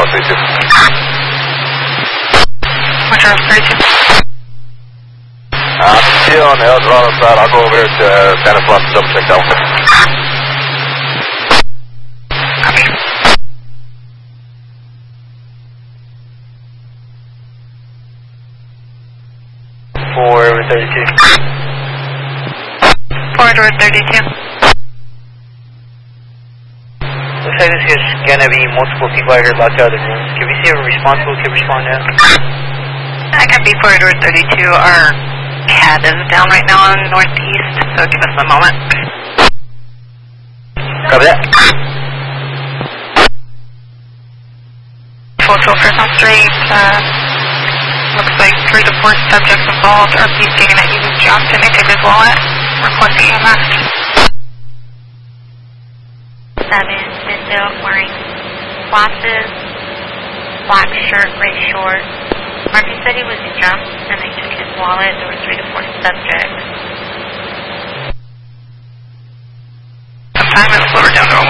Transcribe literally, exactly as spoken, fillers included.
thirty-two. One Charles thirty-two. I'm still on the El Dorado side. I'll go over there to uh, Santa Claus to double check that one. Copy. four over thirty-two. four over thirty-two. Looks like this is gonna be multiple people out here locked out of the rooms. Can we see if a responsible can respond now? I can be four over thirty-two. Our C A D is down right now on northeast, so give us a moment. Copy that. Full filters on straight. Uh, looks like three to four subjects involved. R P's taking a huge jump to make his wallet. Requesting E M S. Seven, Bindo, wearing glasses, black shirt, gray shorts. Murphy said he was jumped and they took his wallet. There were three to four subjects. Sometime it's slower down to a